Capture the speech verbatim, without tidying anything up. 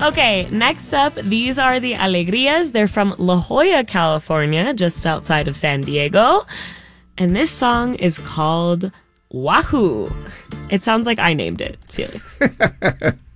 Okay, next up, these are the Alegrias. They're from La Jolla, California, just outside of San Diego. And this song is called Wahoo. It sounds like I named it, Felix.